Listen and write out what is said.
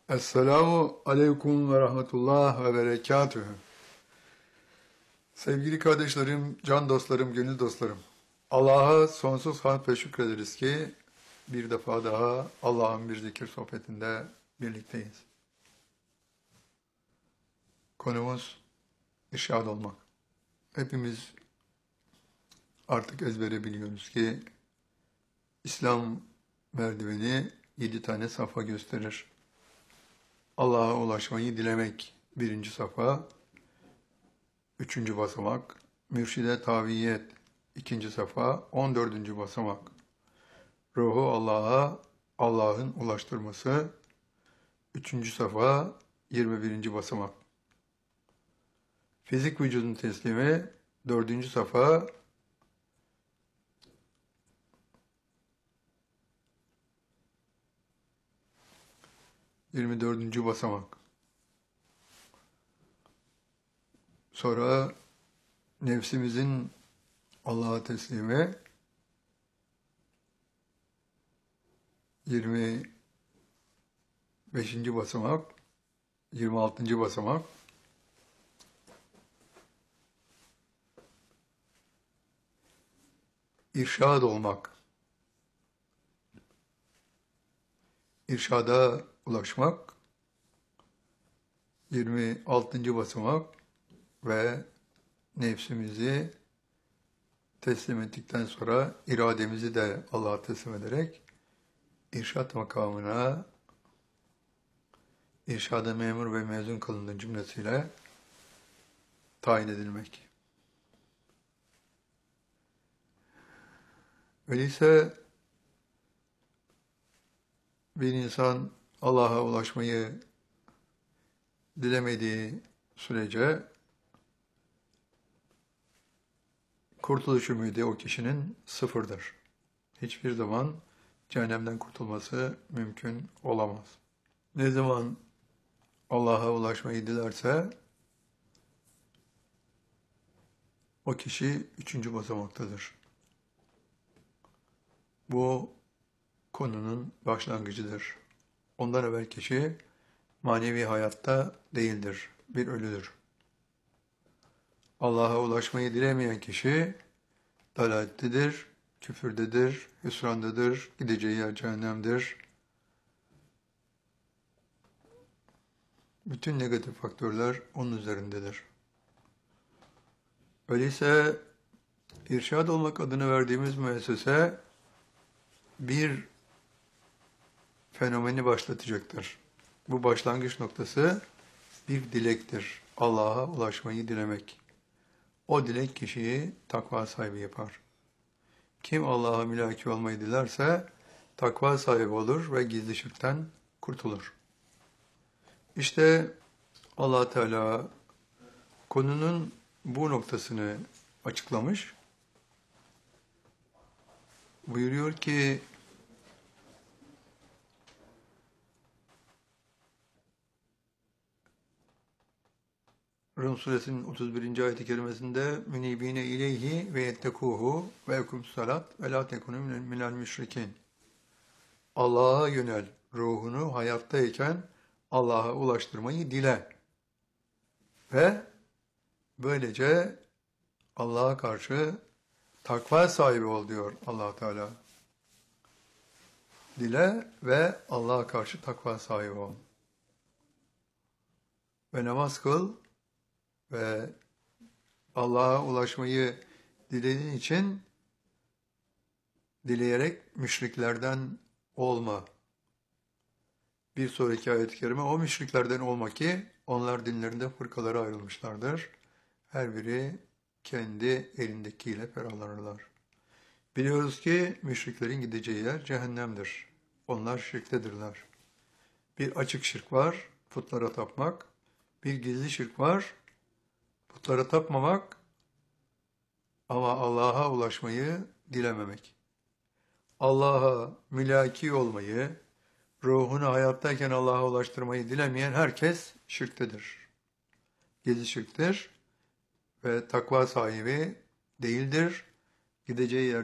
Esselamu aleyküm ve rahmetullah ve berekatühü. Sevgili kardeşlerim, can dostlarım, gönül dostlarım. Allah'a sonsuz hamd ve şükrederiz ki bir defa daha Allah'ın bir zikir sohbetinde birlikteyiz. Konumuz irşad olmak. Hepimiz artık ezbere biliyoruz ki İslam merdiveni 7 tane safa gösterir. Allah'a ulaşmayı dilemek birinci safa, üçüncü basamak, mürşide taviyet ikinci safa, 14. basamak. Ruhu Allah'a, Allah'ın ulaştırması, üçüncü safa, 21. basamak. Fizik vücudun teslimi, dördüncü safa, 24. basamak. Sonra nefsimizin Allah'a teslimi, 25. basamak, 26. basamak. İrşad olmak, irşada ulaşmak, 26. basamak ve nefsimizi teslim ettikten sonra irademizi de Allah'a teslim ederek irşad makamına, irşada memur ve mezun kılındığı cümlesiyle tayin edilmek. Öyleyse bir insan Allah'a ulaşmayı dilemediği sürece kurtuluş ümidi o kişinin sıfırdır. Hiçbir zaman cehennemden kurtulması mümkün olamaz. Ne zaman Allah'a ulaşmayı dilerse o kişi 3. basamaktadır. Bu konunun başlangıcıdır. Ondan evvel kişi manevi hayatta değildir, bir ölüdür. Allah'a ulaşmayı dilemeyen kişi dalalettedir, küfürdedir, hüsrandadır, gideceği yer cehennemdir. Bütün negatif faktörler onun üzerindedir. Öyleyse irşad olmak adını verdiğimiz müessese bir fenomeni başlatacaktır. Bu başlangıç noktası bir dilektir. Allah'a ulaşmayı dilemek. O dilek kişiyi takva sahibi yapar. Kim Allah'a mülaki olmayı dilerse takva sahibi olur ve gizli şirkten kurtulur. İşte Allah Teala konunun bu noktasını açıklamış. Buyuruyor ki Rum suresinin 31. ayet-i kerimesinde münibine ileyhi ve yettekuhu ve ekumus salat ve la tekunu minel müşrikin. Allah'a yönel, ruhunu hayattayken Allah'a ulaştırmayı dile ve böylece Allah'a karşı takva sahibi ol diyor Allah Teala. Dile ve Allah'a karşı takva sahibi ol. Ve namaz kıl ve Allah'a ulaşmayı dilediğin için dileyerek müşriklerden olma. Bir sonraki ayet-i kerime o müşriklerden olma ki onlar dinlerinde fırkalara ayrılmışlardır. Her biri kendi elindekiyle ferahlanırlar. Biliyoruz ki müşriklerin gideceği yer cehennemdir. Onlar şirktedirler. Bir açık şirk var, putlara tapmak. Bir gizli şirk var, putlara tapmamak ama Allah'a ulaşmayı dilememek. Allah'a mülaki olmayı, ruhunu hayattayken Allah'a ulaştırmayı dilemeyen herkes şirktedir. Gizli şirktir ve takva sahibi değildir. Gideceği yer